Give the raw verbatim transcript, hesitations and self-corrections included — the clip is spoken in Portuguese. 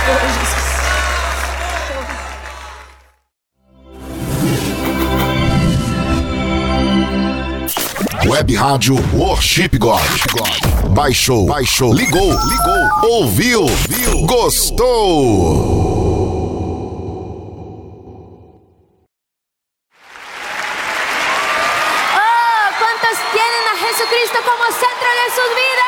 Web Rádio Worship God. Baixou, baixou, ligou, ligou, ouviu, viu, gostou. Jesucristo como centro de sus vidas.